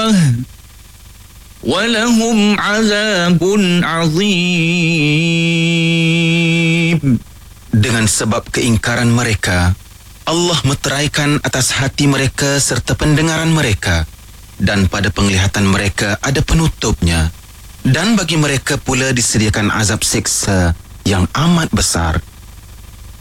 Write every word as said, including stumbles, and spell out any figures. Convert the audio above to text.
ولهم عذاب عظيم. Dengan sebab keingkaran mereka, Allah meteraikan atas hati mereka serta pendengaran mereka, dan pada penglihatan mereka ada penutupnya. Dan bagi mereka pula disediakan azab siksa yang amat besar.